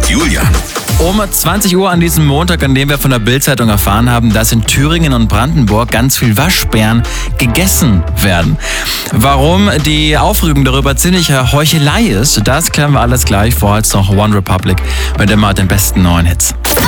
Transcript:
Julian. Um 20 Uhr an diesem Montag, an dem wir von der Bild-Zeitung erfahren haben, dass in Thüringen und Brandenburg ganz viel Waschbären gegessen werden. Warum die Aufregung darüber ziemliche Heuchelei ist, das klären wir alles gleich. Vorher jetzt noch One Republic mit immer den besten neuen Hits.